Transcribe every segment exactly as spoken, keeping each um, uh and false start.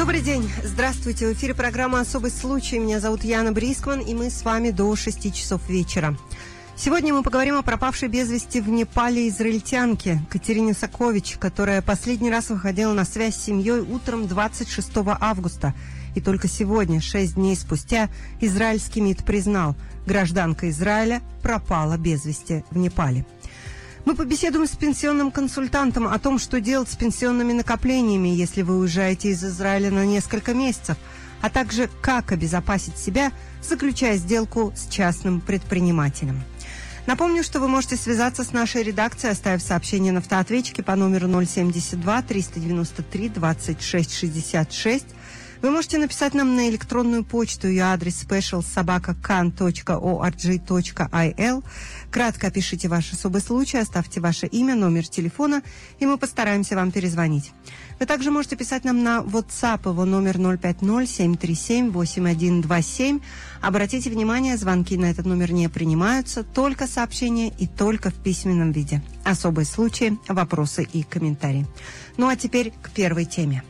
Добрый день. Здравствуйте. В эфире программа «Особый случай». Меня зовут Яна Брискман, и мы с вами до шести часов вечера. Сегодня мы поговорим о пропавшей без вести в Непале израильтянке Катерине Сакович, которая последний раз выходила на связь с семьей утром двадцать шестого августа. И только сегодня, шесть дней спустя, израильский МИД признал, гражданка Израиля пропала без вести в Непале. Мы побеседуем с пенсионным консультантом о том, что делать с пенсионными накоплениями, если вы уезжаете из Израиля на несколько месяцев, а также как обезопасить себя, заключая сделку с частным предпринимателем. Напомню, что вы можете связаться с нашей редакцией, оставив сообщение на автоответчике по номеру ноль семьдесят два триста девяносто три двадцать шесть шестьдесят шесть. Вы можете написать нам на электронную почту, ее адрес special собака кан точка орг точка ай эл. Кратко опишите ваш особый случай, оставьте ваше имя, номер телефона, и мы постараемся вам перезвонить. Вы также можете писать нам на WhatsApp, его номер ноль пять ноль семь три семь восемь один два семь. Обратите внимание, звонки на этот номер не принимаются, только сообщения и только в письменном виде. Особые случаи, вопросы и комментарии. Ну а теперь к первой теме.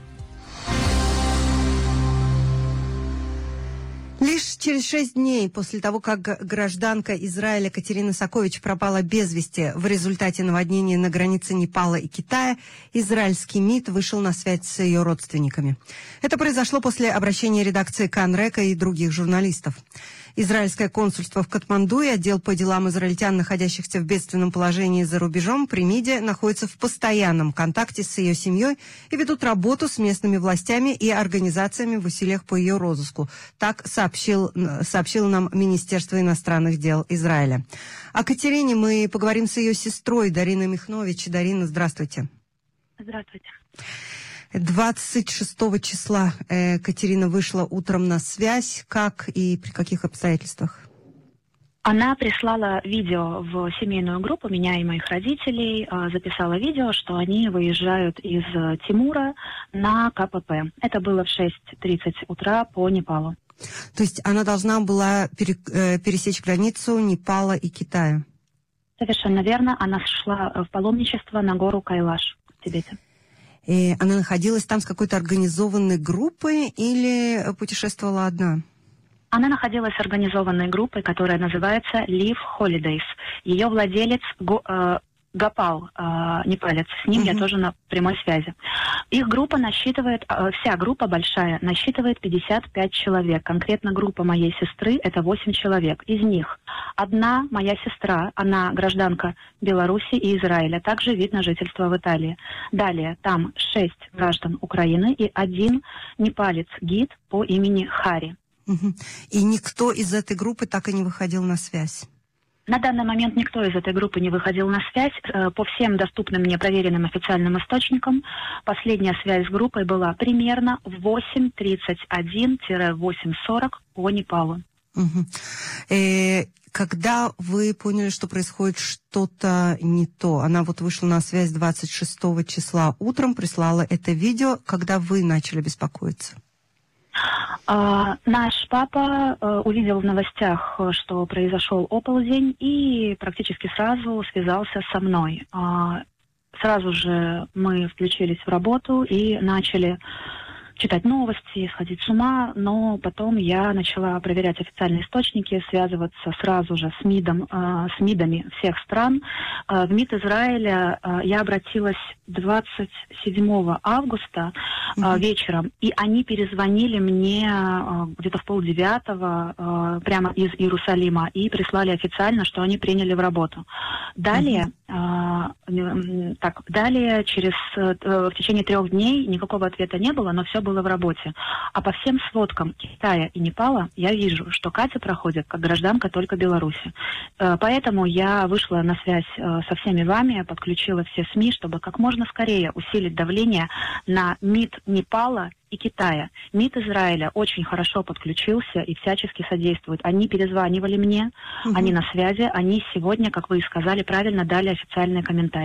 Лишь через шесть дней после того, как гражданка Израиля Катерина Сакович пропала без вести в результате наводнения на границе Непала и Китая, израильский МИД вышел на связь с ее родственниками. Это произошло после обращения редакции Канрека и других журналистов. Израильское консульство в Катманду и отдел по делам израильтян, находящихся в бедственном положении за рубежом, при МИДе находятся в постоянном контакте с ее семьей и ведут работу с местными властями и организациями в усилиях по ее розыску. Так сообщил, сообщило нам Министерство иностранных дел Израиля. О Катерине мы поговорим с ее сестрой Дариной Михнович. Дарина, здравствуйте. Здравствуйте. двадцать шестого числа э, Катерина вышла утром на связь. Как и при каких обстоятельствах? Она прислала видео в семейную группу, меня и моих родителей, э, записала видео, что они выезжают из Тимура на ка пэ пэ. Это было в шесть тридцать утра по Непалу. То есть она должна была пере, э, пересечь границу Непала и Китая? Совершенно верно. Она шла в паломничество на гору Кайлаш в Тибете. И она находилась там с какой-то организованной группой или путешествовала одна? Она находилась с организованной группой, которая называется Live Holidays. Ее владелец Го, э, Гопал, э, непалец, с ним uh-huh. я тоже на прямой связи. Их группа насчитывает, э, вся группа большая, насчитывает пятьдесят пять человек. Конкретно группа моей сестры — это восемь человек. Из них одна моя сестра, она гражданка Беларуси и Израиля, также вид на жительство в Италии. Далее там шесть граждан Украины и один непалец-гид по имени Хари. Uh-huh. И никто из этой группы так и не выходил на связь? На данный момент никто из этой группы не выходил на связь. По всем доступным мне проверенным официальным источникам последняя связь с группой была примерно в восемь тридцать один - восемь сорок по Непалу. Угу. Э, когда вы поняли, что происходит что-то не то? Она вот вышла на связь двадцать шестого числа утром, прислала это видео. Когда вы начали беспокоиться? Uh, наш папа uh, увидел в новостях, что произошел оползень, и практически сразу связался со мной. Uh, сразу же мы включились в работу и начали читать новости, сходить с ума, но потом я начала проверять официальные источники, связываться сразу же с МИДом, э, с МИДами всех стран. Э, в МИД Израиля э, я обратилась двадцать седьмого августа э, mm-hmm. вечером, и они перезвонили мне э, где-то в полдевятого э, прямо из Иерусалима и прислали официально, что они приняли в работу. Далее, mm-hmm. э, так, далее через э, в течение трех дней никакого ответа не было, но все было в работе. А по всем сводкам Китая и Непала я вижу, что Катя проходит как гражданка только Беларуси. Поэтому я вышла на связь со всеми вами, подключила все СМИ, чтобы как можно скорее усилить давление на МИД Непала и Китая. МИД Израиля очень хорошо подключился и всячески содействует. Они перезванивали мне, угу. они на связи, они сегодня, как вы и сказали, правильно дали официальные комментарии.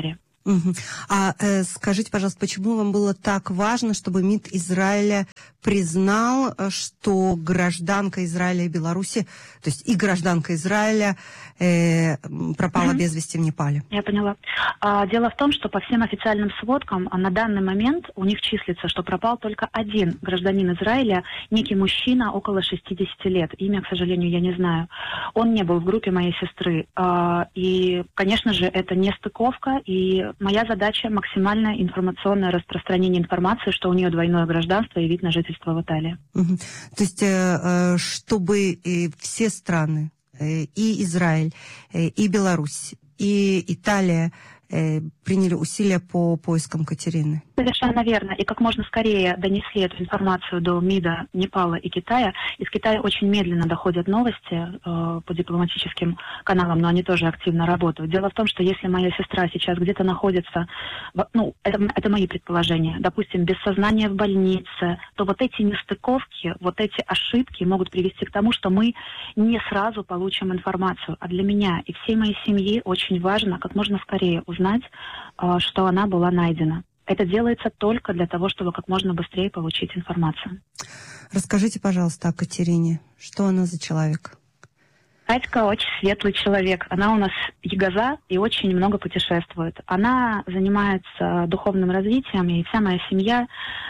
Угу. А э, скажите, пожалуйста, почему вам было так важно, чтобы МИД Израиля признал, что гражданка Израиля и Беларуси, то есть и гражданка Израиля э, пропала mm-hmm. без вести в Непале? Я поняла. А, дело в том, что по всем официальным сводкам на данный момент у них числится, что пропал только один гражданин Израиля, некий мужчина около шестидесяти лет. Имя, к сожалению, я не знаю. Он не был в группе моей сестры. А, и, конечно же, это не стыковка, и моя задача — максимальное информационное распространение информации, что у нее двойное гражданство и вид на жительство в Италии. Угу. То есть, э, чтобы все страны, и Израиль, и Беларусь, и Италия приняли усилия по поискам Катерины. Совершенно верно. И как можно скорее донесли эту информацию до МИДа Непала и Китая. Из Китая очень медленно доходят новости э, по дипломатическим каналам, но они тоже активно работают. Дело в том, что если моя сестра сейчас где-то находится, в, ну, это, это мои предположения, допустим, без сознания в больнице, то вот эти нестыковки, вот эти ошибки могут привести к тому, что мы не сразу получим информацию. А для меня и всей моей семьи очень важно как можно скорее узнать, э, что она была найдена. Это делается только для того, чтобы как можно быстрее получить информацию. Расскажите, пожалуйста, о Катерине. Что она за человек? Катька очень светлый человек. Она у нас ягоза и очень много путешествует. Она занимается духовным развитием, и вся моя семья,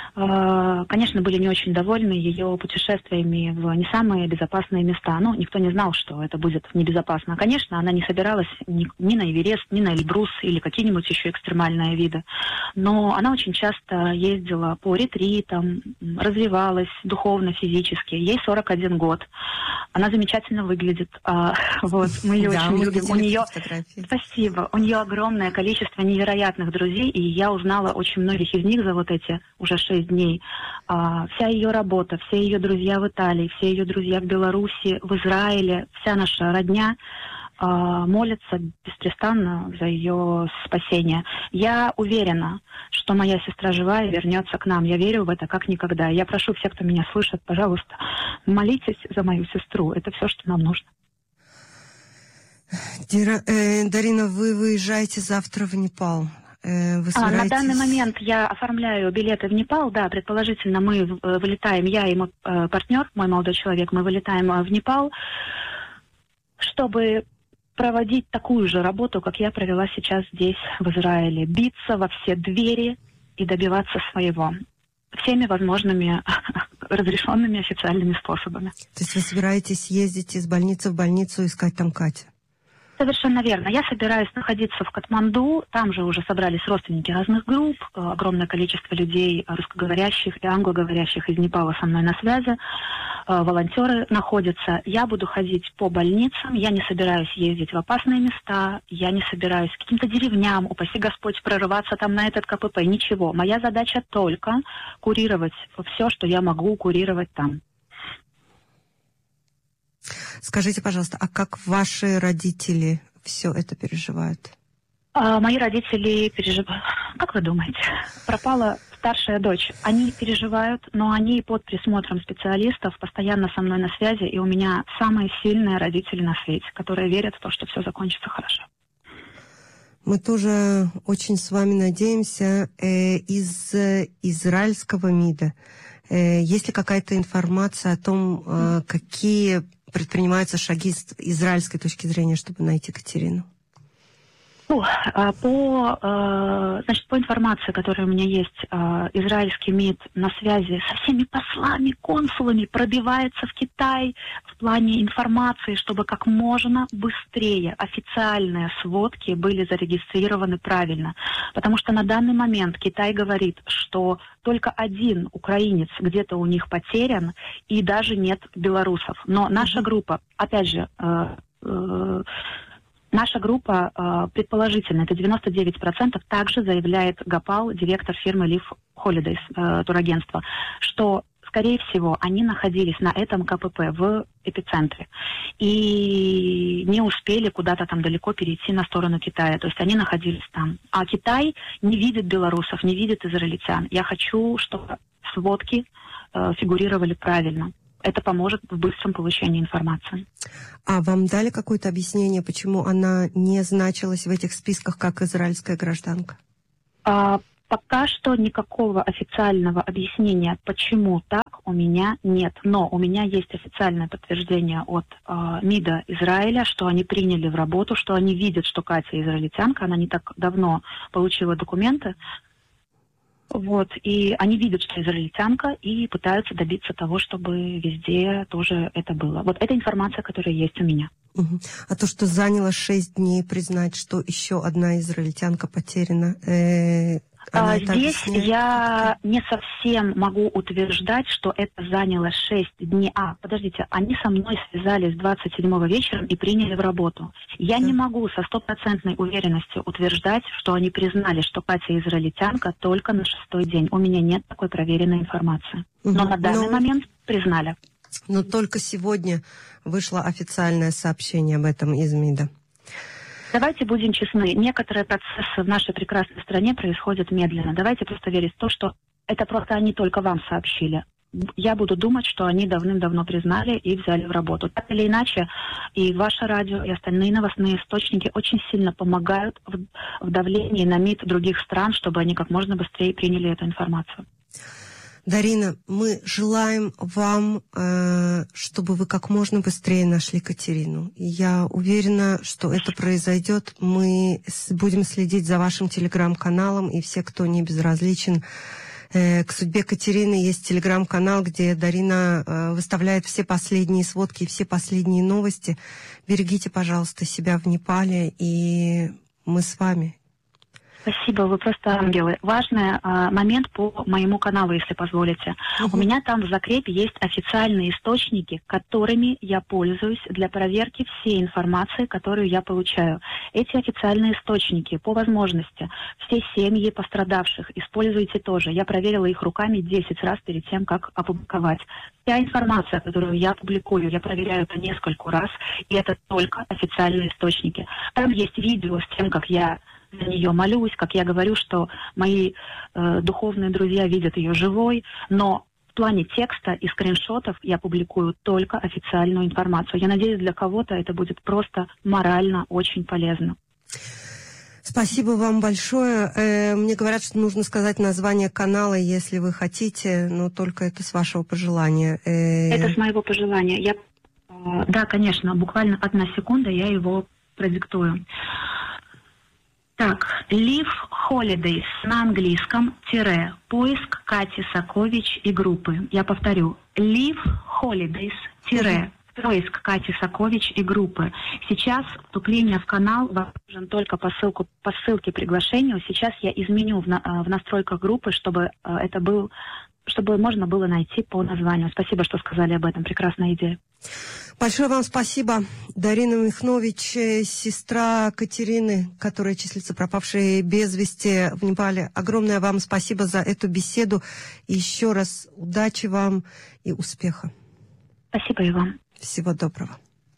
э, конечно, были не очень довольны ее путешествиями в не самые безопасные места. Ну, никто не знал, что это будет небезопасно. Конечно, она не собиралась ни, ни на Эверест, ни на Эльбрус или какие-нибудь еще экстремальные виды. Но она очень часто ездила по ретритам, развивалась духовно, физически. Ей сорок один год. Она замечательно выглядит. А, вот, мы ее да, очень мы любим. У нее, фотографии. Спасибо. У нее огромное количество невероятных друзей, и я узнала очень многих из них за вот эти уже шесть дней. А, вся ее работа, все ее друзья в Италии, все ее друзья в Беларуси, в Израиле, вся наша родня а, молятся беспрестанно за ее спасение. Я уверена, что моя сестра жива и вернется к нам. Я верю в это как никогда. Я прошу всех, кто меня слышит, пожалуйста, молитесь за мою сестру. Это все, что нам нужно. Дира, э, Дарина, вы выезжаете завтра в Непал. Э, вы собираетесь... а, на данный момент я оформляю билеты в Непал. Да, предположительно, мы вылетаем, я и мой э, партнер, мой молодой человек, мы вылетаем в Непал, чтобы проводить такую же работу, как я провела сейчас здесь, в Израиле. Биться во все двери и добиваться своего. Всеми возможными разрешенными официальными способами. То есть вы собираетесь ездить из больницы в больницу, искать там Катю? Совершенно верно. Я собираюсь находиться в Катманду. Там же уже собрались родственники разных групп. Огромное количество людей, русскоговорящих и англоговорящих из Непала со мной на связи. Волонтеры находятся. Я буду ходить по больницам. Я не собираюсь ездить в опасные места. Я не собираюсь к каким-то деревням, упаси Господь, прорываться там на этот ка пэ пэ. Ничего. Моя задача только курировать все, что я могу курировать там. Скажите, пожалуйста, а как ваши родители все это переживают? А, мои родители переживают... Как вы думаете? Пропала старшая дочь. Они переживают, но они под присмотром специалистов, постоянно со мной на связи, и у меня самые сильные родители на свете, которые верят в то, что все закончится хорошо. Мы тоже очень с вами надеемся. Э, из э, израильского МИДа э, есть ли какая-то информация о том, э, какие предпринимаются шаги с израильской точки зрения, чтобы найти Катерину? По, значит, по информации, которая у меня есть, израильский МИД на связи со всеми послами, консулами пробивается в Китай в плане информации, чтобы как можно быстрее официальные сводки были зарегистрированы правильно. Потому что на данный момент Китай говорит, что только один украинец где-то у них потерян, и даже нет белорусов. Но наша группа, опять же, Наша группа, предположительно, это девяносто девять процентов, также заявляет Гапал, директор фирмы Live Holidays, турагентства, что, скорее всего, они находились на этом ка пэ пэ в эпицентре и не успели куда-то там далеко перейти на сторону Китая. То есть они находились там. А Китай не видит белорусов, не видит израильтян. Я хочу, чтобы сводки фигурировали правильно. это поможет в быстром получении информации. А вам дали какое-то объяснение, почему она не значилась в этих списках как израильская гражданка? А, пока что никакого официального объяснения, почему так, у меня нет. Но у меня есть официальное подтверждение от э, МИДа Израиля, что они приняли в работу, что они видят, что Катя израильтянка, она не так давно получила документы. Вот, и они видят, что израильтянка, и пытаются добиться того, чтобы везде тоже это было. Вот это информация, которая есть у меня. Угу. А то, что заняло шесть дней признать, что еще одна израильтянка потеряна, э, а, здесь я не совсем могу утверждать, что это заняло шесть дней. А, подождите, они со мной связались двадцать седьмого вечером и приняли в работу. Я да. не могу со стопроцентной уверенностью утверждать, что они признали, что Катя израильтянка только на шестой день. У меня нет такой проверенной информации. Угу. Но на данный Но... момент признали. Но только сегодня вышло официальное сообщение об этом из МИДа. Давайте будем честны. Некоторые процессы в нашей прекрасной стране происходят медленно. Давайте просто верить в то, что это просто они только вам сообщили. Я буду думать, что они давным-давно признали и взяли в работу. Так или иначе, и ваше радио, и остальные новостные источники очень сильно помогают в, в давлении на МИД других стран, чтобы они как можно быстрее приняли эту информацию. Дарина, мы желаем вам, э, чтобы вы как можно быстрее нашли Катерину. И я уверена, что это произойдет. Мы будем следить за вашим телеграм-каналом, и все, кто не безразличен э, к судьбе Катерины, есть телеграм-канал, где Дарина э, выставляет все последние сводки, все последние новости. Берегите, пожалуйста, себя в Непале, и мы с вами. Спасибо, вы просто ангелы. Важный а, момент по моему каналу, если позволите. Uh-huh. У меня там в закрепе есть официальные источники, которыми я пользуюсь для проверки всей информации, которую я получаю. Эти официальные источники, по возможности, все семьи пострадавших используйте тоже. Я проверила их руками десять раз перед тем, как опубликовать. Вся информация, которую я публикую, я проверяю по нескольку раз, и это только официальные источники. Там есть видео с тем, как я за нее молюсь, как я говорю, что мои э, духовные друзья видят ее живой, но в плане текста и скриншотов я публикую только официальную информацию. Я надеюсь, для кого-то это будет просто морально очень полезно. Спасибо вам большое. Э, мне говорят, что нужно сказать название канала, если вы хотите, но только это с вашего пожелания. Э... Это с моего пожелания. Я, э, да, конечно, буквально одна секунда, я его продиктую. Так, Live Holidays на английском, тире, поиск Кати Сакович и группы. Я повторю, Live Holidays, тире, поиск Кати Сакович и группы. Сейчас вступление в канал возможен только по, ссылку, по ссылке приглашению. Сейчас я изменю в, на, в настройках группы, чтобы это был, чтобы можно было найти по названию. Спасибо, что сказали об этом. Прекрасная идея. Большое вам спасибо. Дарина Михнович, сестра Катерины, которая числится пропавшей без вести в Непале. Огромное вам спасибо за эту беседу. И еще раз удачи вам и успеха. Спасибо и вам. Всего доброго.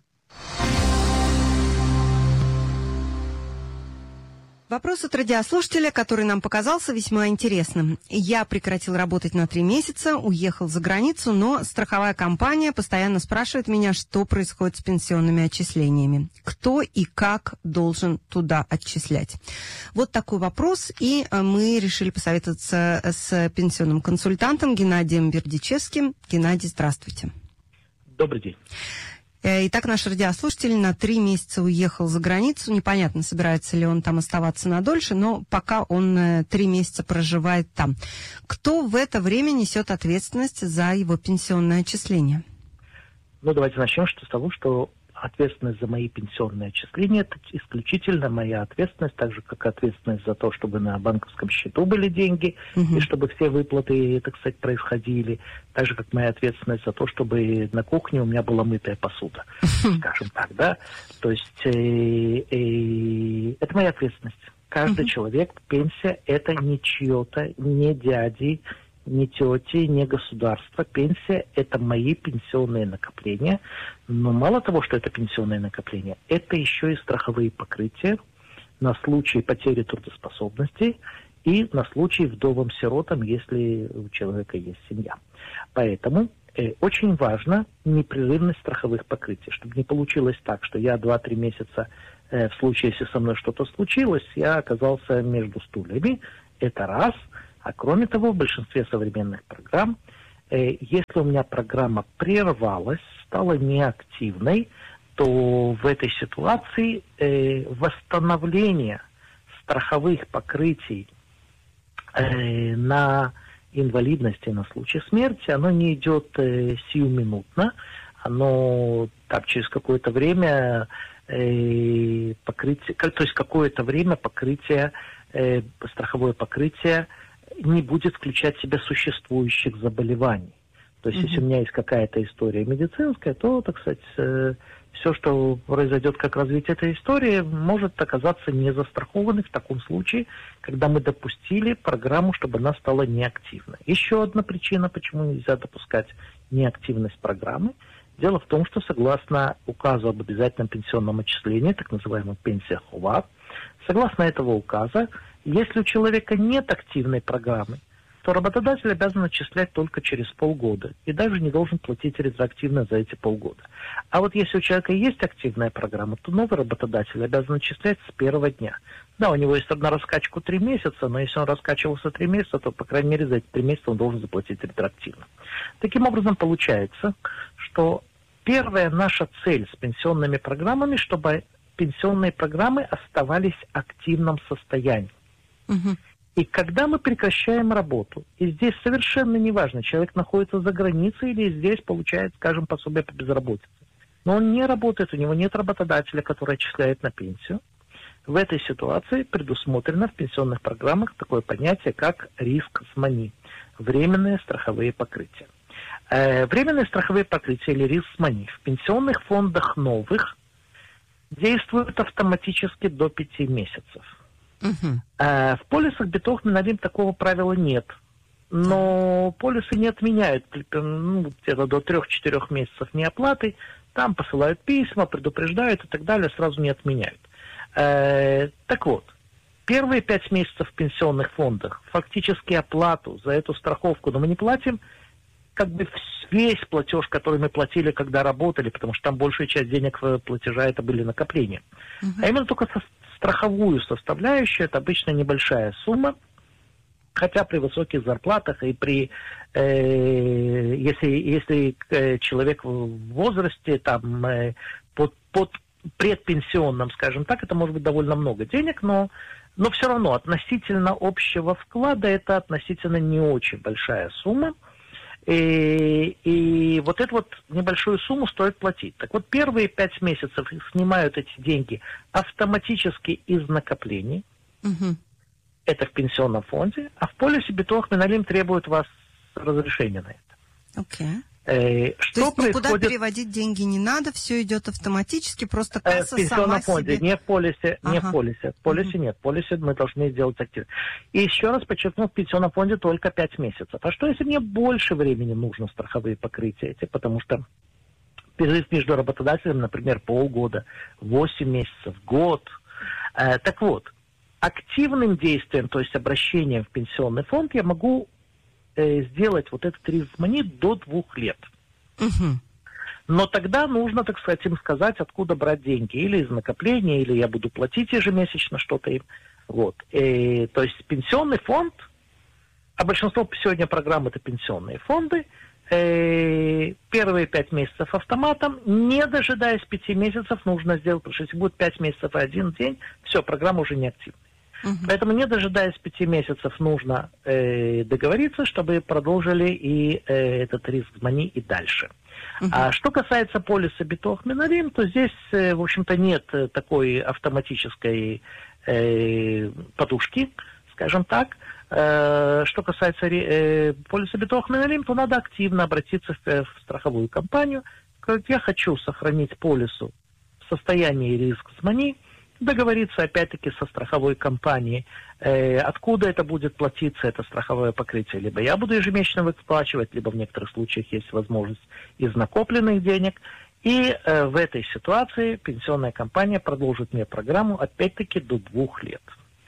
Вопрос от радиослушателя, который нам показался весьма интересным. Я прекратил работать на три месяца, уехал за границу, но страховая компания постоянно спрашивает меня, что происходит с пенсионными отчислениями. Кто и как должен туда отчислять? Вот такой вопрос, и мы решили посоветоваться с пенсионным консультантом Геннадием Бердичевским. Геннадий, здравствуйте. Добрый день. Итак, наш радиослушатель на три месяца уехал за границу. Непонятно, собирается ли он там оставаться надольше, но пока он три месяца проживает там. Кто в это время несет ответственность за его пенсионное отчисление? Ну, давайте начнем с того, что ответственность за мои пенсионные отчисления – это исключительно моя ответственность, так же, как ответственность за то, чтобы на банковском счету были деньги, uh-huh. и чтобы все выплаты, так сказать, происходили. Так же, как моя ответственность за то, чтобы на кухне у меня была мытая посуда, uh-huh. скажем так, да. То есть э, э, это моя ответственность. Каждый uh-huh. человек, пенсия – это не чье-то, не дяди, не тети, не государство. Пенсия – это мои пенсионные накопления. Но мало того, что это пенсионные накопления, это еще и страховые покрытия на случай потери трудоспособности и на случай вдовам-сиротам, если у человека есть семья. Поэтому Э, очень важно непрерывность страховых покрытий, чтобы не получилось так, что я два-три месяца, э, в случае, если со мной что-то случилось, я оказался между стульями. Это раз. А кроме того, в большинстве современных программ, э, если у меня программа прервалась, стала неактивной, то в этой ситуации э, восстановление страховых покрытий э, на инвалидности, на случай смерти, оно не идет э, сиюминутно, оно там через какое-то время э, покрытие, то есть какое-то время покрытие, э, страховое покрытие не будет включать в себя существующих заболеваний. То есть, mm-hmm. если у меня есть какая-то история медицинская, то, так сказать, э, все, что произойдет как развитие этой истории, может оказаться не застрахованной в таком случае, когда мы допустили программу, чтобы она стала неактивной. Еще одна причина, почему нельзя допускать неактивность программы. Дело в том, что согласно указу об обязательном пенсионном отчислении, так называемому пенсия хова, согласно этого указа, если у человека нет активной программы, то работодатель обязан отчислять только через полгода и даже не должен платить ретроактивно за эти полгода. А вот если у человека есть активная программа, то новый работодатель обязан отчислять с первого дня. Да, у него есть одна раскачка три месяца, но если он раскачивался три месяца, то, по крайней мере, за эти три месяца он должен заплатить ретроактивно. Таким образом, получается, что первая наша цель с пенсионными программами, чтобы пенсионные программы оставались в активном состоянии. Угу. И когда мы прекращаем работу, и здесь совершенно неважно, человек находится за границей или здесь получает, скажем, пособие по безработице, но он не работает, у него нет работодателя, который отчисляет на пенсию, в этой ситуации предусмотрено в пенсионных программах такое понятие, как риск с мани, временные страховые покрытия. Э, временные страховые покрытия или риск с мани в пенсионных фондах новых действуют автоматически до пяти месяцев. Uh-huh. А в полисах Битох Миналим такого правила нет. Но полисы не отменяют, ну, где-то до трех-четырех месяцев неоплаты, там посылают письма, предупреждают и так далее, сразу не отменяют. Э, так вот, первые пять месяцев в пенсионных фондах фактически оплату за эту страховку, но мы не платим как бы весь платеж, который мы платили, когда работали, потому что там большая часть денег платежа это были накопления. Uh-huh. А именно только со страховую составляющую, это обычно небольшая сумма, хотя при высоких зарплатах и при, э, если, если э, человек в возрасте, там, э, под, под предпенсионном, скажем так, это может быть довольно много денег, но, но все равно относительно общего вклада это относительно не очень большая сумма. И, и вот эту вот небольшую сумму стоит платить. Так вот, первые пять месяцев снимают эти деньги автоматически из накоплений. Угу. Это в пенсионном фонде. А в полисе Битох Миналим требует вас разрешения на это. Окей. Э, что То есть происходит... никуда переводить деньги не надо, все идет автоматически, просто касса э, в пенсионном сама фонде, себе... не в полисе, ага. не в полисе. В полисе uh-huh. нет, в полисе мы должны сделать активно. И еще раз подчеркну, в пенсионном фонде только пять месяцев. А что, если мне больше времени нужно страховые покрытия эти? Потому что перерыв между работодателем, например, полгода, восемь месяцев, год. Э, так вот, активным действием, то есть обращением в пенсионный фонд, я могу э, сделать вот этот риск мани до двух лет. Угу. Но тогда нужно, так сказать, им сказать, откуда брать деньги. Или из накопления, или я буду платить ежемесячно что-то им. Вот. И, то есть пенсионный фонд, а большинство сегодня программ это пенсионные фонды, э, первые пять месяцев автоматом, не дожидаясь пяти месяцев, нужно сделать, потому что если будет пять месяцев и один день, все, программа уже не активна. Uh-huh. Поэтому, не дожидаясь пяти месяцев, нужно э, договориться, чтобы продолжили и э, этот риск мани и дальше. Uh-huh. А что касается полиса Битох Миналим, то здесь, э, в общем-то, нет такой автоматической э, подушки, скажем так. Э, что касается э, полиса Битох Миналим, то надо активно обратиться в, в страховую компанию, сказать, я хочу сохранить полису в состоянии риск с мани, договориться опять-таки со страховой компанией, э, откуда это будет платиться, это страховое покрытие. Либо я буду ежемесячно выплачивать, либо в некоторых случаях есть возможность из накопленных денег. И э, в этой ситуации пенсионная компания продолжит мне программу опять-таки до двух лет.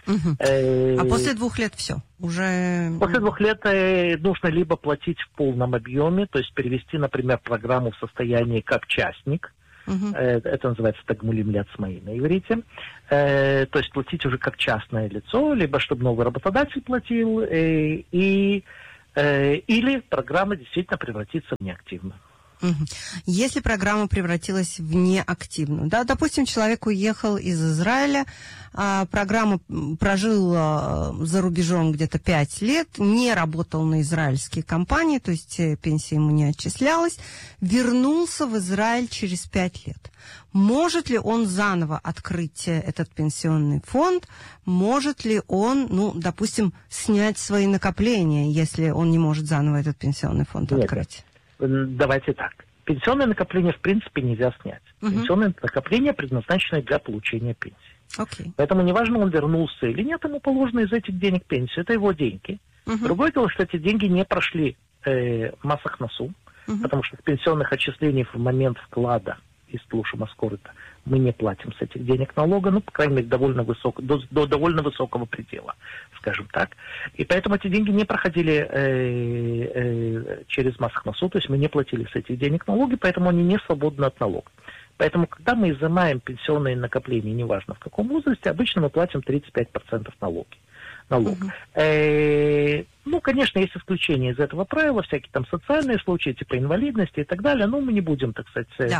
Угу. Э, а после двух лет все? Уже... После двух лет э, нужно либо платить в полном объеме, то есть перевести, например, программу в состояние как частник. Uh-huh. э, это называется тагмулим ляцмаи на иврите. Э, то есть платить уже как частное лицо, либо чтобы новый работодатель платил, э, и, э, или программа действительно превратится в неактивную. Угу. Если программа превратилась в неактивную, да, допустим, человек уехал из Израиля, а, программа прожил а, за рубежом где-то пять лет, не работал на израильские компании, то есть пенсия ему не отчислялась, вернулся в Израиль через пять лет. Может ли он заново открыть этот пенсионный фонд? Может ли он, ну, допустим, снять свои накопления, если он не может заново этот пенсионный фонд Нет. открыть? Давайте так. Пенсионное накопление в принципе нельзя снять. Uh-huh. Пенсионное накопление предназначено для получения пенсии. Okay. Поэтому неважно, он вернулся или нет, ему положено из этих денег пенсию. Это его деньги. Uh-huh. Другое дело, что эти деньги не прошли э, массах носу, uh-huh. потому что с пенсионных отчислений в момент вклада из Тлуша Маскорита мы не платим с этих денег налога, ну, по крайней мере, довольно высоко, до, до довольно высокого предела, скажем так. И поэтому эти деньги не проходили э, э, через массах носу, то есть мы не платили с этих денег налоги, поэтому они не свободны от налога. Поэтому, когда мы изымаем пенсионные накопления, неважно в каком возрасте, обычно мы платим тридцать пять процентов налоги. Налог. Uh-huh. Э, ну, конечно, есть исключения из этого правила, всякие там социальные случаи, типа инвалидности и так далее, но мы не будем, так сказать, yeah.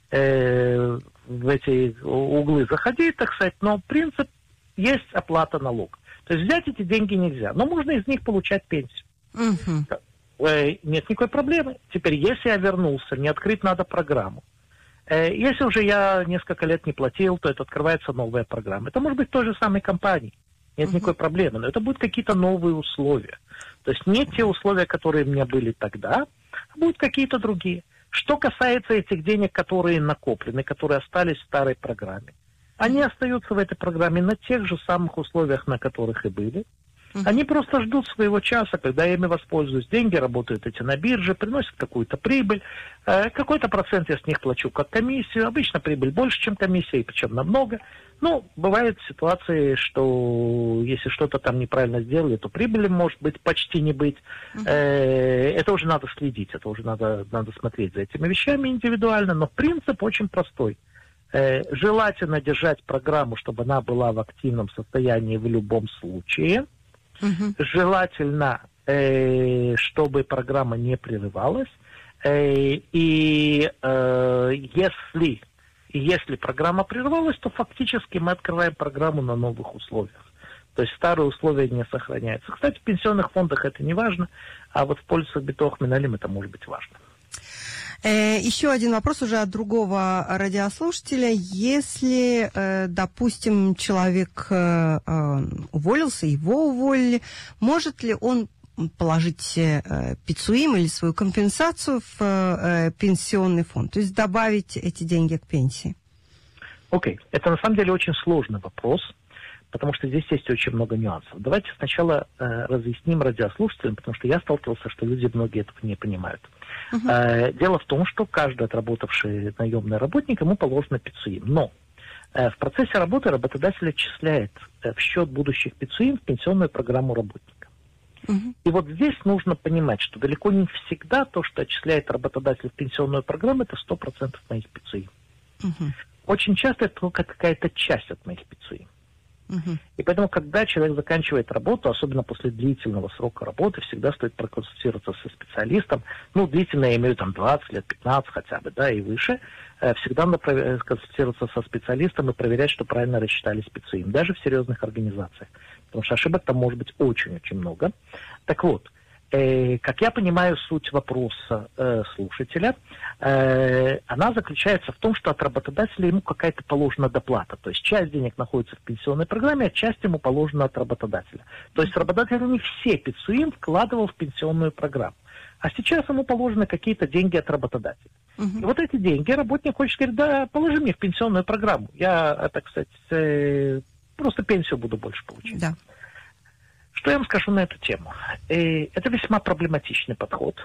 э, в эти углы заходить, так сказать, но принцип есть оплата налога. То есть взять эти деньги нельзя, но можно из них получать пенсию. Uh-huh. Э, нет никакой проблемы. Теперь, если я вернулся, мне открыть надо программу. Э, если уже я несколько лет не платил, то это открывается новая программа. Это может быть той же самой компании. Нет uh-huh. никакой проблемы, но это будут какие-то новые условия. То есть не те условия, которые у меня были тогда, а будут какие-то другие. Что касается этих денег, которые накоплены, которые остались в старой программе, они остаются в этой программе на тех же самых условиях, на которых и были. Uh-huh. Они просто ждут своего часа, когда я ими воспользуюсь. Деньги работают эти на бирже, приносят какую-то прибыль. Э, какой-то процент я с них плачу как комиссию. Обычно прибыль больше, чем комиссия, и причем намного. Ну, бывают ситуации, что если что-то там неправильно сделали, то прибыли может быть почти не быть. Uh-huh. Э, это уже надо следить, это уже надо, надо смотреть за этими вещами индивидуально. Но принцип очень простой. Э, желательно держать программу, чтобы она была в активном состоянии в любом случае. Uh-huh. Желательно, э, чтобы программа не прерывалась. Э, и э, если, если программа прервалась, то фактически мы открываем программу на новых условиях. То есть старые условия не сохраняются. Кстати, в пенсионных фондах это не важно, а вот в полисах Битох Миналим это может быть важно. Еще один вопрос уже от другого радиослушателя. Если, допустим, человек уволился, его уволили, может ли он положить пицуим или свою компенсацию в пенсионный фонд, то есть добавить эти деньги к пенсии? Окей, okay. Это на самом деле очень сложный вопрос, потому что здесь есть очень много нюансов. Давайте сначала э, разъясним радиослушателям, потому что я сталкивался, что люди многие этого не понимают. Uh-huh. Э, дело в том, что каждый отработавший наемный работник, ему положено пицуим. Но э, в процессе работы работодатель отчисляет э, в счет будущих пицуим в пенсионную программу работника. Uh-huh. И вот здесь нужно понимать, что далеко не всегда то, что отчисляет работодатель в пенсионную программу, это сто процентов моих пицуим. Uh-huh. Очень часто это только какая-то часть от моих пицуим. Uh-huh. И поэтому, когда человек заканчивает работу, особенно после длительного срока работы, всегда стоит проконсультироваться со специалистом. Ну, длительно я имею там двадцать лет, пятнадцать хотя бы, да, и выше. Всегда надо консультироваться со специалистом и проверять, что правильно рассчитались пицуим, даже в серьезных организациях. Потому что ошибок там может быть очень-очень много. Так вот, э, как я понимаю суть вопроса э, слушателя, э, она заключается в том, что от работодателя ему какая-то положена доплата. То есть часть денег находится в пенсионной программе, а часть ему положена от работодателя. То есть работодатель не все пицуим вкладывал в пенсионную программу. А сейчас ему положены какие-то деньги от работодателя. Uh-huh. И вот эти деньги работник хочет говорить, да, положи мне в пенсионную программу. Я, так сказать, э, просто пенсию буду больше получать. Да. Что я вам скажу на эту тему? Э, это весьма проблематичный подход.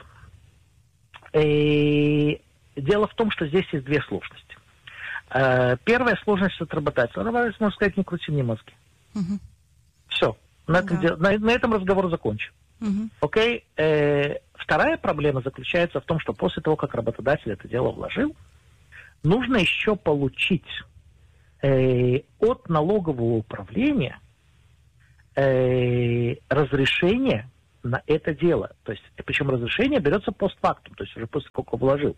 Э, дело в том, что здесь есть две сложности. Э, первая сложность от работодателя. Работодатель может сказать, не крути мне мозги. Uh-huh. Все. На, да. этом, на, на этом разговор закончен. Угу. Окей? Э, вторая проблема заключается в том, что после того, как работодатель это дело вложил, нужно еще получить э, от налогового управления э, разрешение на это дело. То есть, причем разрешение берется постфактум, то есть уже после того, как вложил.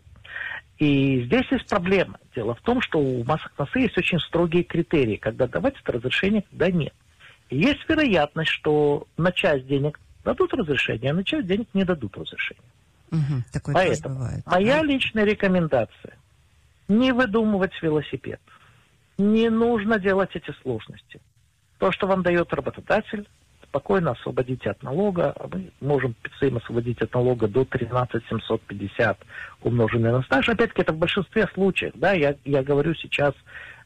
И здесь есть проблема. Дело в том, что у Масахнасы есть очень строгие критерии, когда давать это разрешение, когда нет. И есть вероятность, что на часть денег дадут разрешение, а на часть денег не дадут разрешение. Угу, такое Поэтому тоже бывает. моя Да? личная рекомендация – не выдумывать велосипед. Не нужно делать эти сложности. То, что вам дает работодатель, спокойно освободите от налога. А мы можем им освободить от налога до тринадцать тысяч семьсот пятьдесят умноженное на стаж. Опять-таки, это в большинстве случаев. Да, я, я говорю сейчас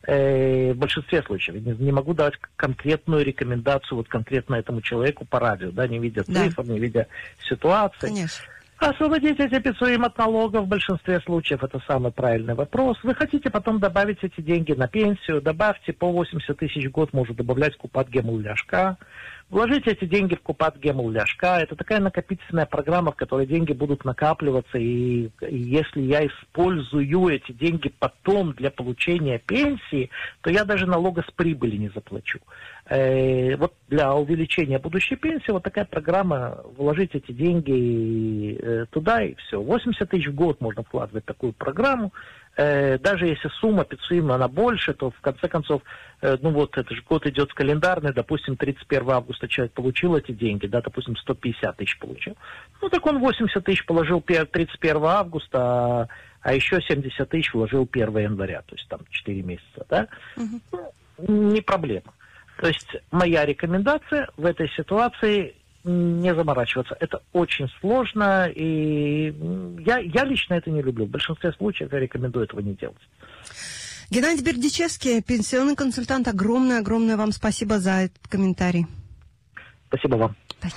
э, в большинстве случаев. Я не, не могу дать конкретную рекомендацию вот конкретно этому человеку по радио, да, не видя Да. цифр, не видя ситуации. Конечно. Освободить эти пиццуим от налога в большинстве случаев – это самый правильный вопрос. Вы хотите потом добавить эти деньги на пенсию, добавьте по восемьдесят тысяч в год, может добавлять купат гемл ляшка. Вложите эти деньги в купат гемл ляшка. Это такая накопительная программа, в которой деньги будут накапливаться. И, и если я использую эти деньги потом для получения пенсии, то я даже налога с прибыли не заплачу. Э, вот для увеличения будущей пенсии вот такая программа, вложить эти деньги э, туда и все. восемьдесят тысяч в год можно вкладывать в такую программу. Э, даже если сумма пиццуима, она больше, то в конце концов, э, ну вот, это же год идет календарный, допустим, тридцать первого августа человек получил эти деньги, да, допустим, сто пятьдесят тысяч получил. Ну так он восемьдесят тысяч положил тридцать первого августа, а, а еще семьдесят тысяч вложил первого января, то есть там четыре месяца, да. Угу. Ну, не проблема. То есть моя рекомендация в этой ситуации не заморачиваться. Это очень сложно, и я, я лично это не люблю. В большинстве случаев я рекомендую этого не делать. Геннадий Бердичевский, пенсионный консультант, огромное-огромное вам спасибо за этот комментарий. Спасибо вам.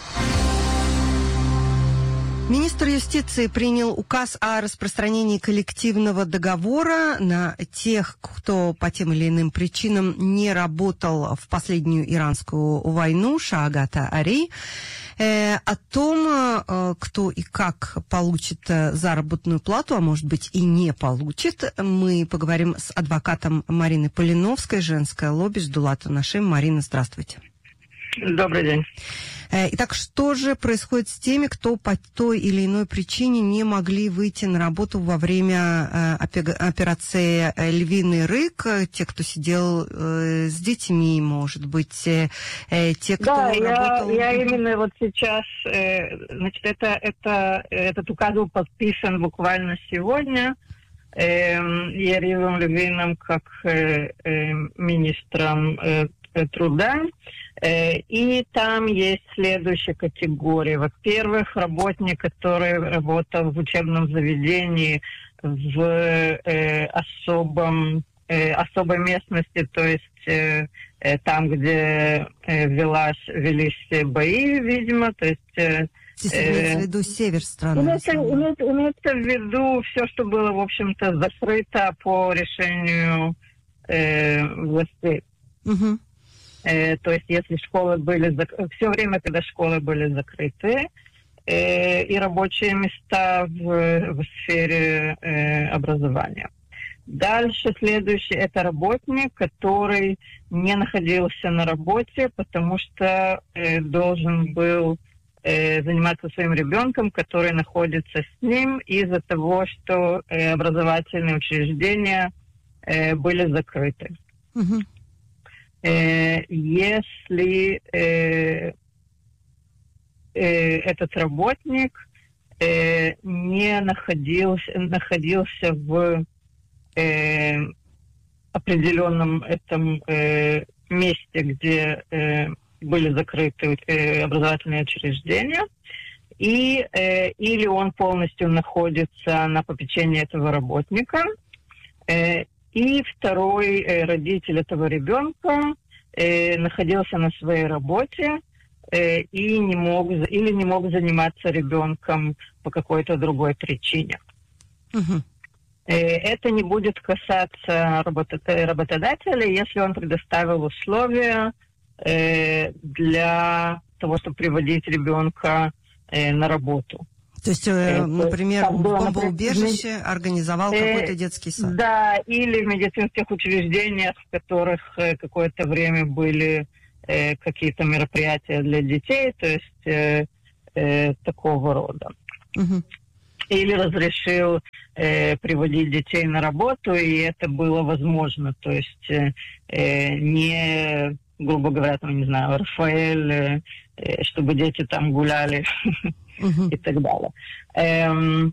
Министр юстиции принял указ о распространении коллективного договора на тех, кто по тем или иным причинам не работал в последнюю иранскую войну, Шаагата Ари. Э, о том, э, кто и как получит э, заработную плату, а может быть и не получит, мы поговорим с адвокатом Мариной Полиновской, женское лобби Ждулата Нашим. Марина, здравствуйте. Добрый день. Итак, что же происходит с теми, кто по той или иной причине не могли выйти на работу во время операции «Львиный рык», те, кто сидел с детьми, может быть, те, кто да, работал... я, я именно вот сейчас, значит, это, это, этот указ был подписан буквально сегодня Яривом Левиным как министром труда. И там есть следующая категория. Во-первых, работник, который работал в учебном заведении в э, особом, э, особой местности, то есть э, там, где э, велась, велись бои, видимо, то есть... Э, Здесь имеется в виду север страны. Имеется, имеется, имеется в виду все, что было, в общем-то, закрыто по решению э, властей. Угу. Э, то есть, если школы были зак... все время, когда школы были закрыты, э, и рабочие места в, в сфере э, образования. Дальше следующий это работник, который не находился на работе, потому что э, должен был э, заниматься своим ребенком, который находится с ним из-за того, что э, образовательные учреждения э, были закрыты. Угу. Если э, э, этот работник э, не находился, находился в э, определенном этом э, месте, где э, были закрыты э, образовательные учреждения, и, э, или он полностью находится на попечении этого работника, э, и второй э, родитель этого ребенка э, находился на своей работе э, и не мог, или не мог заниматься ребенком по какой-то другой причине. Угу. Э, это не будет касаться работа- работодателя, если он предоставил условия э, для того, чтобы приводить ребенка э, на работу. То есть, э, например, в бомбоубежище организовал э, какой-то детский сад? Да, или в медицинских учреждениях, в которых э, какое-то время были э, какие-то мероприятия для детей, то есть э, э, такого рода. Угу. Или разрешил э, приводить детей на работу, и это было возможно. То есть э, э, не, грубо говоря, там, не знаю, Рафаэль, э, чтобы дети там гуляли uh-huh. и так далее. Эм,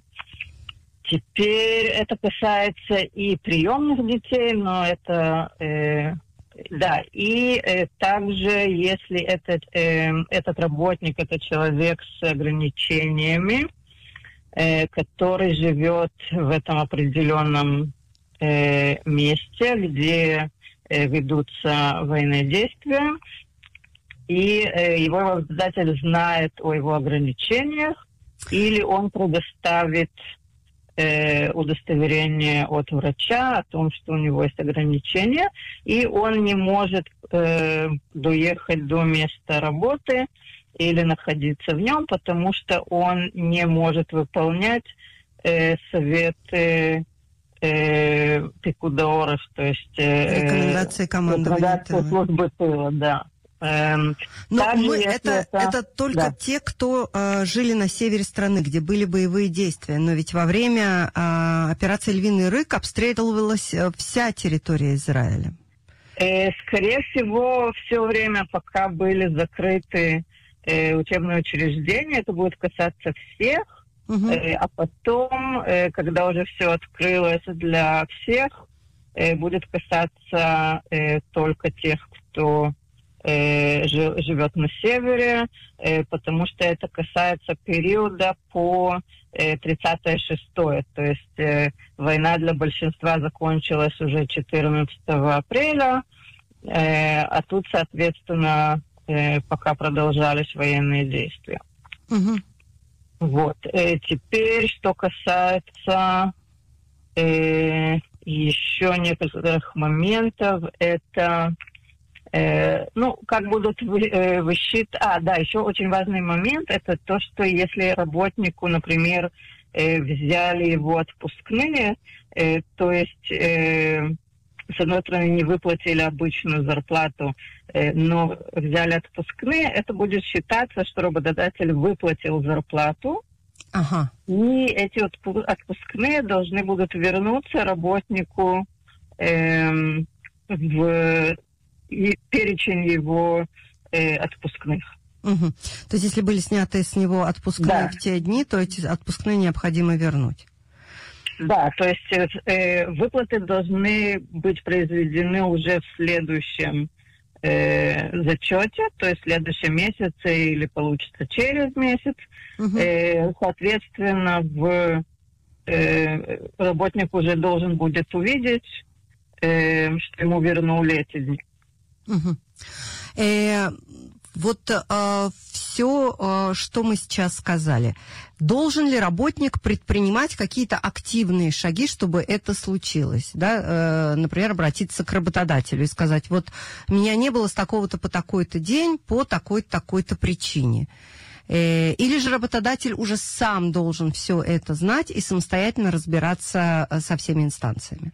теперь это касается и приемных детей, но это... Э, да, и э, также, если этот, э, этот работник, это человек с ограничениями, который живет в этом определенном э, месте, где э, ведутся военные действия, и э, его работодатель знает о его ограничениях, или он предоставит э, удостоверение от врача о том, что у него есть ограничения, и он не может э, доехать до места работы или находиться в нем, потому что он не может выполнять э, советы э, пикудаоров, то есть э, рекомендации командования службы тыла, да. Эм, Но мы, это, это... это только да. те, кто э, жили на севере страны, где были боевые действия. Но ведь во время э, операции «Львиный рык» обстреливалась вся территория Израиля. Э, скорее всего, все время, пока были закрыты учебные учреждения, это будет касаться всех, uh-huh. э, а потом, э, когда уже все открылось для всех, э, будет касаться э, только тех, кто э, жи- живет на севере, э, потому что это касается периода по э, тридцатое шестое, то есть э, война для большинства закончилась уже четырнадцатого апреля, э, а тут, соответственно, пока продолжались военные действия. Угу. Вот. Э, теперь, что касается э, еще некоторых моментов, это, э, ну, как будут вы, э, высчитывать... А, да, еще очень важный момент, это то, что если работнику, например, э, взяли его отпускные, э, то есть... Э, с одной стороны, не выплатили обычную зарплату, э, но взяли отпускные, это будет считаться, что работодатель выплатил зарплату, ага. и эти отпу- отпускные должны будут вернуться работнику э, в и перечень его э, отпускных. Угу. То есть, если были сняты с него отпускные да. в те дни, то эти отпускные необходимо вернуть. Да, то есть э, выплаты должны быть произведены уже в следующем э, зачете, то есть в следующем месяце или получится через месяц. Uh-huh. Э, соответственно, в, э, работник уже должен будет увидеть, э, что ему вернули эти дни. Uh-huh. Э, вот э, все, э, что мы сейчас сказали. Должен ли работник предпринимать какие-то активные шаги, чтобы это случилось? Да? Э, например, обратиться к работодателю и сказать, вот меня не было с такого-то по такой-то день по такой-то, такой-то причине. Э, или же работодатель уже сам должен все это знать и самостоятельно разбираться со всеми инстанциями?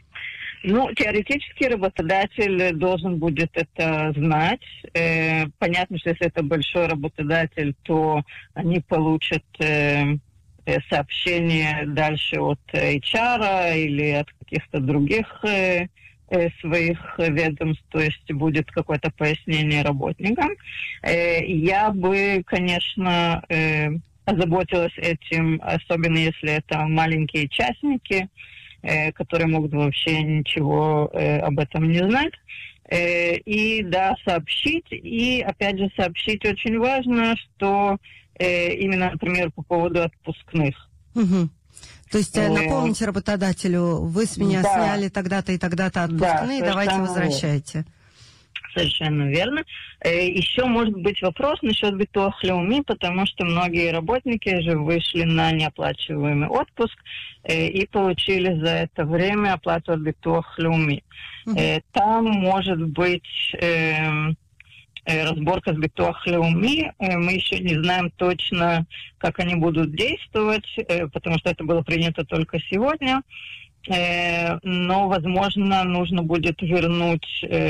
Ну, теоретически работодатель должен будет это знать. Э, понятно, что если это большой работодатель, то они получат э, сообщение дальше от эйч ар или от каких-то других э, э, своих ведомств, то есть будет какое-то пояснение работникам. Э, я бы, конечно, э, озаботилась этим, особенно если это маленькие частники, которые могут вообще ничего э, об этом не знать. Э, и, да, сообщить. И, опять же, сообщить очень важно, что э, именно, например, по поводу отпускных. Угу. То есть э, напомните работодателю, вы с меня да. сняли тогда-то и тогда-то отпускные, да, давайте возвращайте. Совершенно верно. Еще может быть вопрос насчет битуах леуми, потому что многие работники же вышли на неоплачиваемый отпуск и получили за это время оплату от битуах леуми. Mm-hmm. Там может быть разборка с Битуах Леуми. Мы еще не знаем точно, как они будут действовать, потому что это было принято только сегодня. Но, возможно, нужно будет вернуть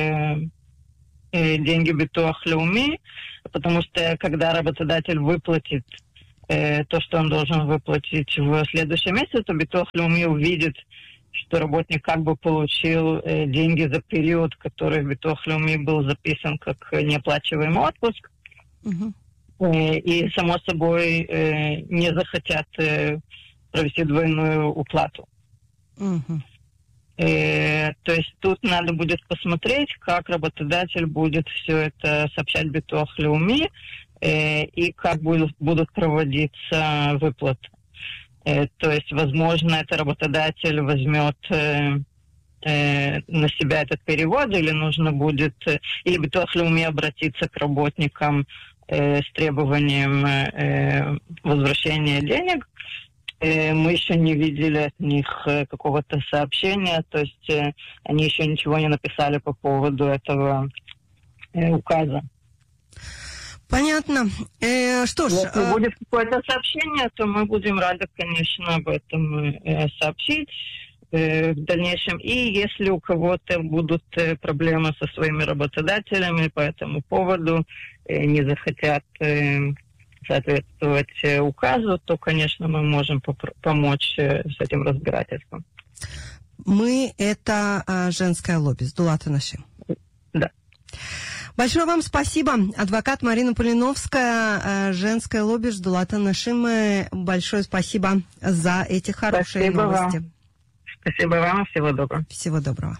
деньги Битуах Леуми, потому что когда работодатель выплатит то, что он должен выплатить в следующем месяце, то Битуах Леуми увидит, что работник как бы получил э, деньги за период, который в Битуах Леуми был записан как неоплачиваемый отпуск. Uh-huh. Э, и, само собой, э, не захотят э, провести двойную уплату. Uh-huh. Э, то есть тут надо будет посмотреть, как работодатель будет все это сообщать Битуах Леуми э, и как будут, будут проводиться выплаты. То есть, возможно, это работодатель возьмет э, э, на себя этот перевод, или нужно будет, э, или Битуах Леуми обратиться к работникам э, с требованием э, возвращения денег. Э, мы еще не видели от них э, какого-то сообщения, то есть э, они еще ничего не написали по поводу этого э, указа. Понятно. Э, что ж... Если э... будет какое-то сообщение, то мы будем рады, конечно, об этом э, сообщить э, в дальнейшем. И если у кого-то будут э, проблемы со своими работодателями по этому поводу, э, не захотят э, соответствовать э, указу, то, конечно, мы можем попро- помочь э, с этим разбирательством. Мы — это э, женское лобби, Сдулат ха-Нашим. Да. Большое вам спасибо. Адвокат Марина Полиновская, женское лобби Сдулат ха-Нашим. Большое спасибо за эти хорошие спасибо новости. Вам. Спасибо вам. Всего доброго. Всего доброго.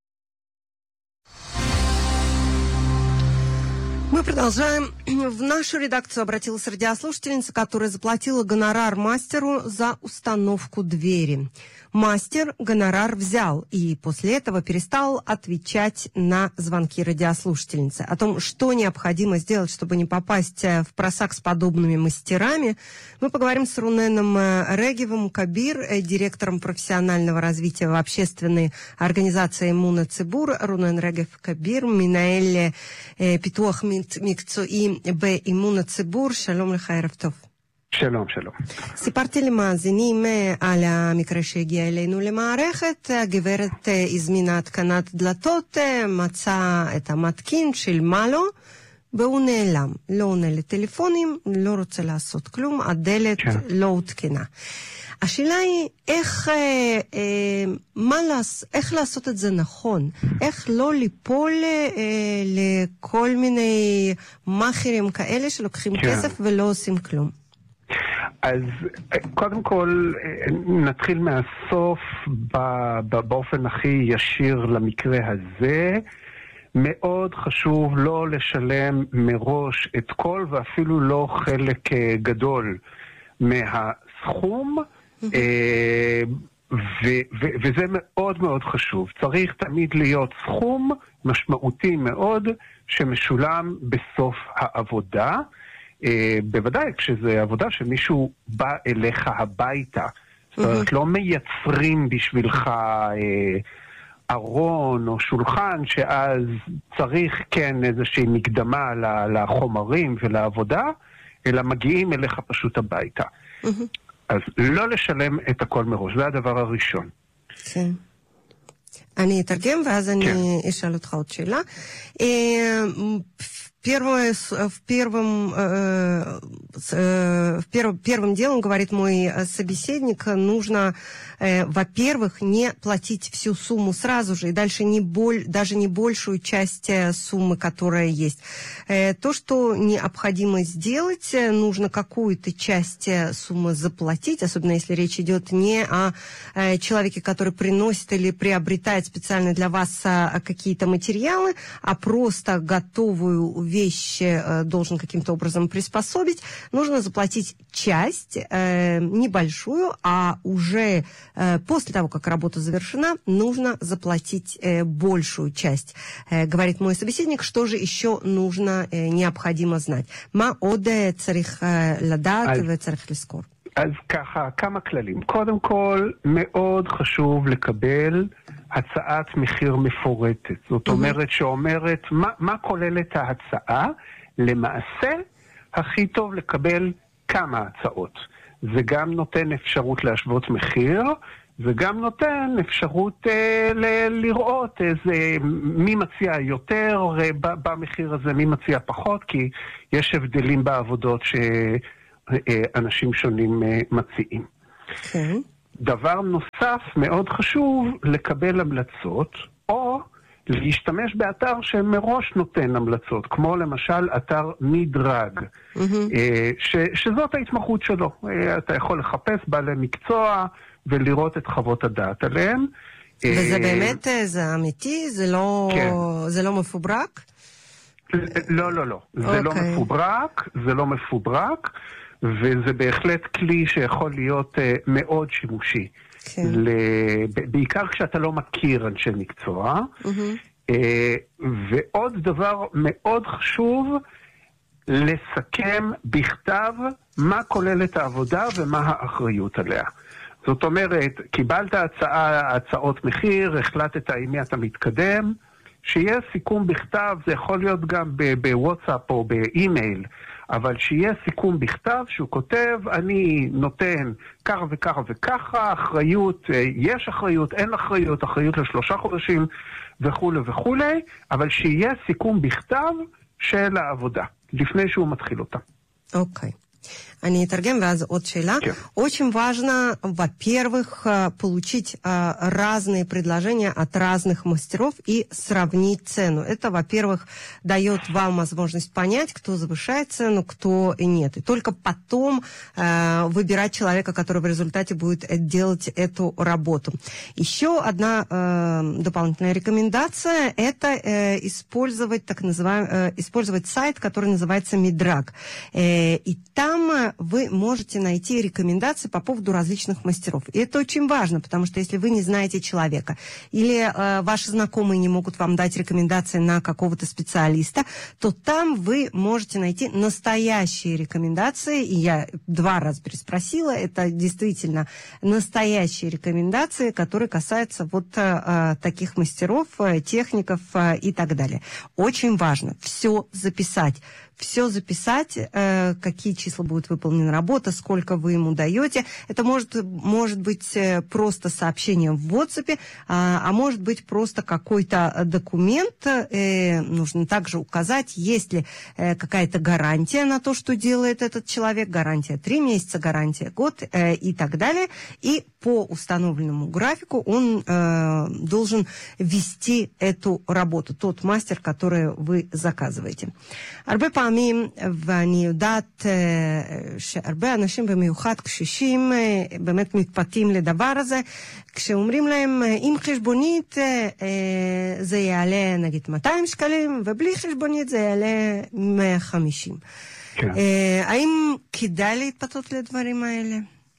Мы продолжаем. В нашу редакцию обратилась радиослушательница, которая заплатила гонорар мастеру за установку двери. Мастер гонорар взял и после этого перестал отвечать на звонки радиослушательницы. О том, что необходимо сделать, чтобы не попасть в просак с подобными мастерами, мы поговорим с Руненом Регевым Кабир, директором профессионального развития в общественной организации Эмун ха-Цибур. Рунен Регев Кабир, Минаэль Питуах Микцуи Б Эмун ха-Цибур. Шалом леха, ערב טוב. שלום, שלום. סיפרתי למאזינים על המקרה שהגיע אלינו למערכת. הגברת הזמינה התקנת דלתות, מצאה את המתקין, שילמה לו, והוא נעלם. לא עונה לטלפונים, לא רוצה לעשות כלום, הדלת לא הותקנה. השאלה היא איך, אה, אה, מה לעש, איך לעשות את זה נכון, איך לא ליפול אה, לכל מיני מאכרים כאלה שלוקחים כן. כסף ולא עושים כלום. אז קודם כל נתחיל מהסוף באופן הכי ישיר למקרה הזה. מאוד חשוב לא לשלם מראש את כל ואפילו לא חלק גדול מהסכום, וזה מאוד מאוד חשוב. צריך תמיד להיות סכום משמעותי מאוד שמשולם בסוף העבודה. Uh, בוודאי, כשזה עבודה שמישהו בא אליך הביתה. Mm-hmm. זאת אומרת, לא מייצרים בשבילך uh, ארון או שולחן, שאז צריך כן איזושהי מקדמה לחומרים ולעבודה, אלא מגיעים אליך פשוט הביתה. Mm-hmm. אז לא לשלם את הכל מראש, זה הדבר הראשון. כן. אני אתרגם ואז אני אשאל אותך עוד שאלה. Первое, в первом, э, э, в перв, первым делом, говорит мой собеседник, нужно, э, во-первых, не платить всю сумму сразу же, и дальше не боль, даже не большую часть суммы, которая есть. Э, то, что необходимо сделать, нужно какую-то часть суммы заплатить, особенно если речь идет не о э, человеке, который приносит или приобретает специально для вас э, какие-то материалы, а просто готовую вещь э, должен каким-то образом приспособить, нужно заплатить часть, э, небольшую, а уже э, после того, как работа завершена, нужно заплатить э, большую часть. Э, говорит мой собеседник, что же еще нужно, э, необходимо знать. Ма оде царих ладат и царих лискор. אז ככה, כמה כללים. קודם כל, מאוד חשוב לקבל הצעת מחיר מפורטת. זאת Mm-hmm. אומרת שאומרת מה, מה כוללת ההצעה. למעשה, הכי טוב לקבל כמה הצעות. זה גם נותן אפשרות להשוות מחיר, וגם נותן אפשרות אה, ל- לראות איזה, מי מציע יותר אה, במחיר הזה, מי מציע פחות, כי יש הבדלים בעבודות שאנשים שונים אה, מציעים. כן. דבר נוסף מאוד חשוב, לקבל המלצות, או להשתמש באתר שמראש נותן המלצות, כמו למשל אתר מדרג, mm-hmm. ש, שזאת ההתמחות שלו. אתה יכול לחפש בעלי מקצוע ולראות את חוות הדעת עליהם. וזה באמת, זה אמיתי? זה לא, כן. זה לא מפוברק? לא, לא, לא. זה Okay. לא מפוברק, זה לא מפוברק, וזה בהחלט כלי שיכול להיות מאוד שימושי. כן. בעיקר כשאתה לא מכיר אנשי מקצוע. Mm-hmm. ועוד דבר מאוד חשוב, לסכם בכתב מה כוללת העבודה ומה האחריות עליה. זאת אומרת, קיבלת הצעה, הצעות מחיר, החלטת עם מי אתה מתקדם, שיהיה סיכום בכתב, זה יכול להיות גם בוואטסאפ או באימייל, אבל שיהיה סיכום בכתב שהוא כותב, אני נותן ככה וככה וככה, אחריות, יש אחריות, אין אחריות, אחריות לשלושה חודשים וכו' וכו', אבל שיהיה סיכום בכתב של העבודה, לפני שהוא מתחיל אותה. אוקיי. Они торгем, ваз от шейла. Очень важно, во-первых, получить разные предложения от разных мастеров и сравнить цену. Это, во-первых, дает вам возможность понять, кто завышает цену, кто и нет. И только потом э, выбирать человека, который в результате будет делать эту работу. Еще одна э, дополнительная рекомендация – это э, использовать так называемый, э, использовать сайт, который называется Мидраг. Э, и там вы можете найти рекомендации по поводу различных мастеров. И это очень важно, потому что если вы не знаете человека, или э, ваши знакомые не могут вам дать рекомендации на какого-то специалиста, то там вы можете найти настоящие рекомендации. И я два раза переспросила, это действительно настоящие рекомендации, которые касаются вот э, таких мастеров, э, техников э, и так далее. Очень важно все записать. Все записать, э, какие числа будет выполнена работа, сколько вы ему даете. Это может, может быть просто сообщение в WhatsApp, а, а может быть просто какой-то документ. Э, нужно также указать, есть ли э, какая-то гарантия на то, что делает этот человек. Гарантия три месяца, гарантия год э, и так далее. И по установленному графику он э, должен вести эту работу, тот мастер, который вы заказываете. הרבה פעמים, ואני יודעת שהרבה אנשים במיוחד קשישים באמת מתפתים לדבר הזה, כשאומרים להם עם חשבונית זה יעלה נגיד מאתיים שקלים, ובלי חשבונית זה יעלה מאה וחמישים. כן. האם כדאי להתפתות לדברים האלה?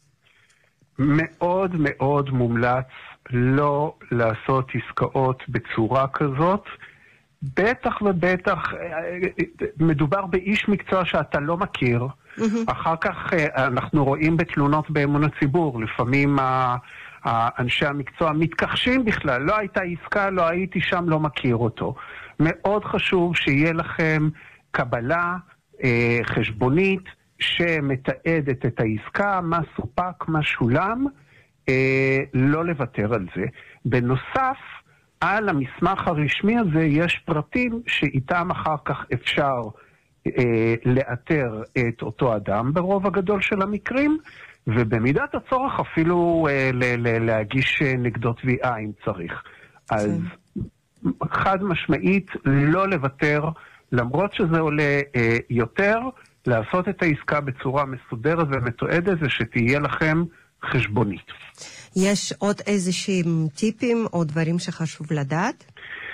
מאוד מאוד מומלץ לא לעשות עסקאות בצורה כזאת, בטח ובטח, מדובר באיש מקצוע שאתה לא מכיר, mm-hmm. אחר כך אנחנו רואים בתלונות באמון הציבור, לפעמים אנשי המקצוע מתכחשים בכלל, לא הייתה עסקה, לא הייתי שם, לא מכיר אותו. מאוד חשוב שיהיה לכם קבלה חשבונית שמתעדת את העסקה, מה סופק, מה שולם, לא לוותר על זה. בנוסף, על המסמך הרשמי הזה יש פרטים שאיתם אחר כך אפשר אה, לאתר את אותו אדם ברוב הגדול של המקרים, ובמידת הצורך אפילו אה, ל- ל- להגיש נגדו תביעה אם צריך. אז חד משמעית לא לוותר, למרות שזה עולה אה, יותר, לעשות את העסקה בצורה מסודרת ומתועדת ושתהיה לכם חשבונית. יש עוד איזשהם טיפים או דברים שחשוב לדעת?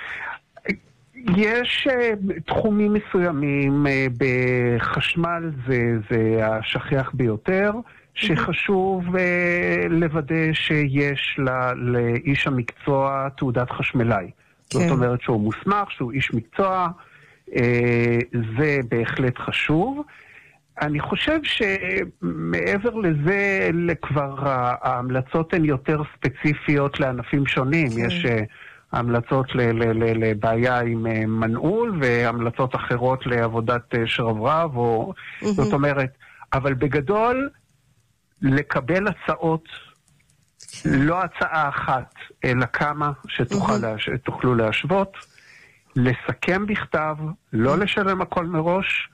יש uh, תחומים מסוימים, uh, בחשמל זה, זה השכיח ביותר, שחשוב uh, לוודא שיש לה, לאיש המקצוע תעודת חשמלאי. כן. זאת אומרת שהוא מוסמך, שהוא איש מקצוע, uh, זה בהחלט חשוב. אני חושב שמעבר לזה, כבר ההמלצות הן יותר ספציפיות לענפים שונים. כן. יש המלצות לבעיה עם מנעול, והמלצות אחרות לעבודת שרברב, או... Mm-hmm. זאת אומרת, אבל בגדול, לקבל הצעות, כן. לא הצעה אחת, אלא כמה שתוכל mm-hmm. להש... תוכלו להשוות, לסכם בכתב, לא mm-hmm. לשלם הכל מראש,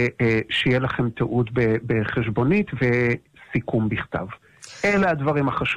ושיהיה לכם תיעוד בחשבונית וסיכום בכתב. אלה הדברים החשובים.